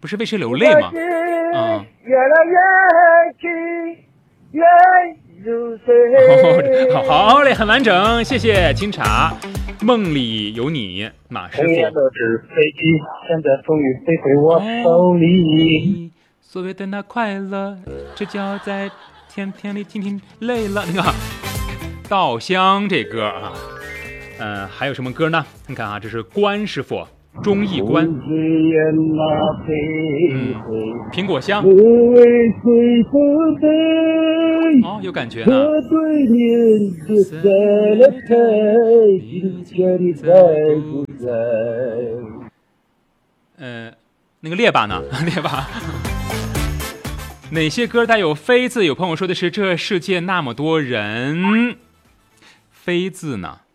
不是为谁流泪吗？ 越来越近，越入睡。 好嘞，很完整，谢谢清茶。梦里有你，马师傅。 红颜的纸飞机，现在终于飞回我手里。 所谓的那快乐，只叫在天天里听听累了。那个稻香这歌啊，还有什么歌呢？你看啊，这是关师傅。忠义关，苹果香，哦，有感觉呢。那个列巴呢？列巴。哪些歌带有飞字？有朋友说的是这世界那么多人，飞字呢？